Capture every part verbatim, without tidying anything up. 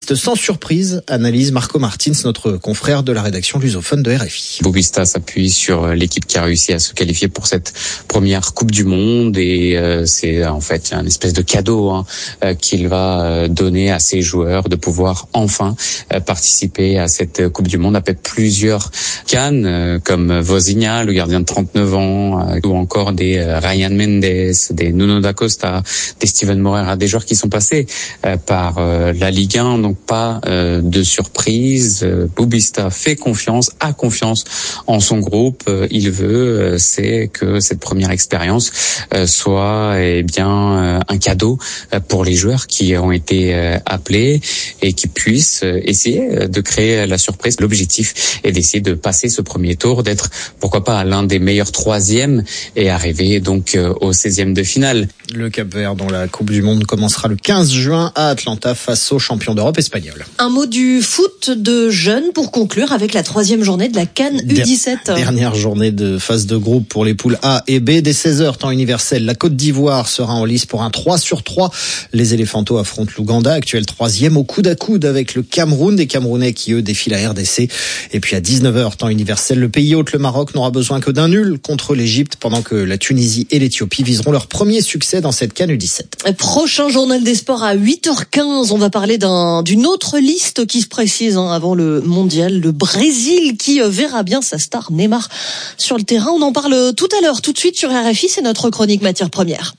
piste sans surprise, analyse Marco Martins, notre confrère de la rédaction lusophone de R F I. Boubista s'appuie sur l'équipe qui a réussi à se qualifier pour cette première Coupe du Monde et euh, c'est en fait un espèce de cadeau hein, euh, qu'il va donner à ses joueurs de pouvoir enfin euh, participer à cette Coupe du Monde après plusieurs cannes euh, comme Vozinha, le gardien de trente-neuf ans, euh, ou encore des euh, Ryan Mendes, des Nuno da Costa, des Steven Moreira, des joueurs qui sont passés euh, par euh, la Ligue un, donc pas euh, de surprise. Euh, Boubista fait confiance, a confiance en son groupe. Euh, il veut, euh, c'est que cette première expérience euh, soit eh bien euh, un cadeau euh, pour les joueurs qui ont été euh, appelés et qui puissent euh, essayer de créer la surprise. L'objectif est d'essayer de passer ce premier tour, d'être pourquoi pas l'un des meilleurs troisièmes et arriver donc euh, au seizième de finale. Le Cap-Vert, dont la Coupe du Monde commencera le quinze juin à Atlanta face aux champions d'Europe espagnols. Un mot du foot de jeunes pour conclure avec la troisième journée de la CAN U dix-sept. Dernière journée de phase de groupe pour les poules A et B. Dès seize heures, temps universel, la Côte d'Ivoire sera en lice pour un trois sur trois. Les Éléphantos affrontent l'Ouganda, actuel troisième, au coude à coude avec le Cameroun. Des Camerounais qui, eux, défient la R D C. Et puis à dix-neuf heures, temps universel, le pays hôte, le Maroc, n'aura besoin que d'un nul contre l'Égypte, pendant que la Tunisie et l'Éthiopie viseront leur premier succès dans cette CAN U dix-sept. Prochain journal des sports à huit heures quinze. On va parler d'un, d'une autre liste qui se précise hein, avant le mondial. Le Brésil qui verra bien sa star Neymar sur le terrain. On en parle tout à l'heure, tout de suite sur R F I. C'est notre chronique matière première.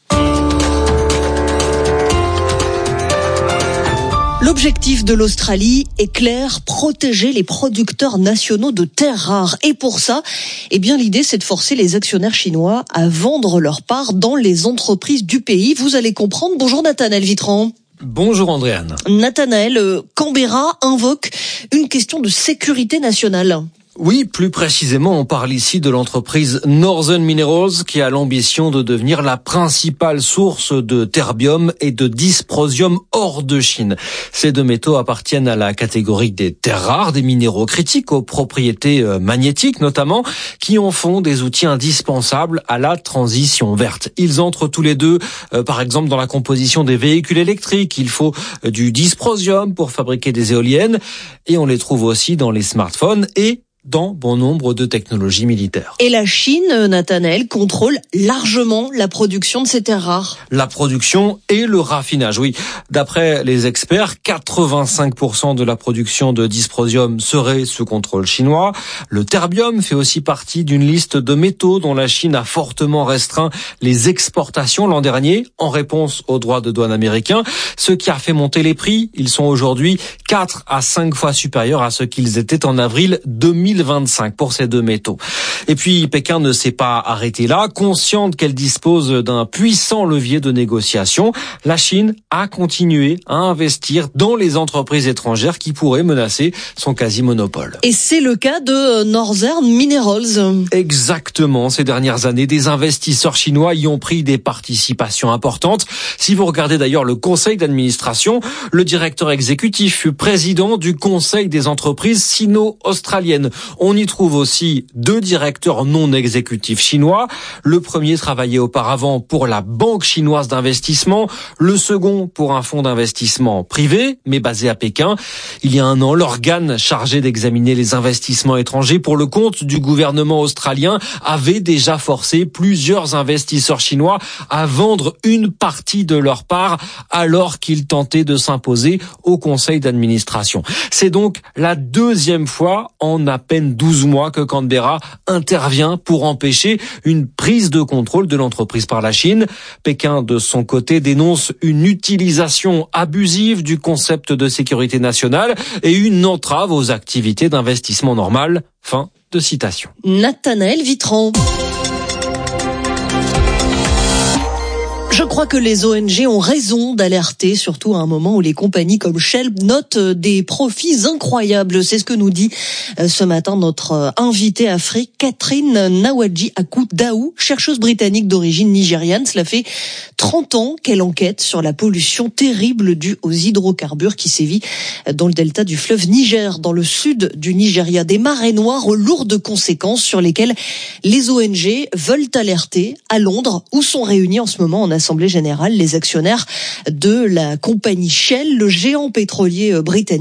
L'objectif de l'Australie est clair, protéger les producteurs nationaux de terres rares. Et pour ça, eh bien, l'idée, c'est de forcer les actionnaires chinois à vendre leur part dans les entreprises du pays. Vous allez comprendre. Bonjour Nathanaël Vitran. Bonjour Andréane. Nathanaël, Canberra invoque une question de sécurité nationale. Oui, plus précisément, on parle ici de l'entreprise Northern Minerals qui a l'ambition de devenir la principale source de terbium et de dysprosium hors de Chine. Ces deux métaux appartiennent à la catégorie des terres rares, des minéraux critiques aux propriétés magnétiques notamment, qui en font des outils indispensables à la transition verte. Ils entrent tous les deux, euh, par exemple, dans la composition des véhicules électriques. Il faut du dysprosium pour fabriquer des éoliennes et on les trouve aussi dans les smartphones et dans bon nombre de technologies militaires. Et la Chine, Nathanaël, contrôle largement la production de ces terres rares. La production et le raffinage, oui. D'après les experts, quatre-vingt-cinq pour cent de la production de dysprosium serait sous contrôle chinois. Le terbium fait aussi partie d'une liste de métaux dont la Chine a fortement restreint les exportations l'an dernier en réponse aux droits de douane américains, ce qui a fait monter les prix. Ils sont aujourd'hui quatre à cinq fois supérieurs à ce qu'ils étaient en avril deux mille vingt-cinq pour ces deux métaux. Et puis Pékin ne s'est pas arrêté là. Consciente qu'elle dispose d'un puissant levier de négociation, la Chine a continué à investir dans les entreprises étrangères qui pourraient menacer son quasi-monopole. Et c'est le cas de Northern Minerals. Exactement. Ces dernières années, des investisseurs chinois y ont pris des participations importantes. Si vous regardez d'ailleurs le conseil d'administration, le directeur exécutif fut président du conseil des entreprises sino-australiennes. On y trouve aussi deux directeurs non exécutifs chinois. Le premier travaillait auparavant pour la Banque chinoise d'investissement, le second pour un fonds d'investissement privé, mais basé à Pékin. Il y a un an, l'organe chargé d'examiner les investissements étrangers pour le compte du gouvernement australien avait déjà forcé plusieurs investisseurs chinois à vendre une partie de leur part alors qu'ils tentaient de s'imposer au conseil d'administration. C'est donc la deuxième fois en à peine douze mois que Canberra intervient pour empêcher une prise de contrôle de l'entreprise par la Chine. Pékin, de son côté, dénonce une utilisation abusive du concept de sécurité nationale et une entrave aux activités d'investissement normales. Fin de citation. Nathanaël Vitran. Je crois que les O N G ont raison d'alerter, surtout à un moment où les compagnies comme Shell notent des profits incroyables. C'est ce que nous dit ce matin notre invitée Afrique, Catherine Nawadji Akou-Daou, chercheuse britannique d'origine nigériane. Cela fait trente ans qu'elle enquête sur la pollution terrible due aux hydrocarbures qui sévit dans le delta du fleuve Niger, dans le sud du Nigeria. Des marées noires aux lourdes conséquences sur lesquelles les O N G veulent alerter à Londres, où sont réunis en ce moment en Assemblée générale les actionnaires de la compagnie Shell, le géant pétrolier britannique.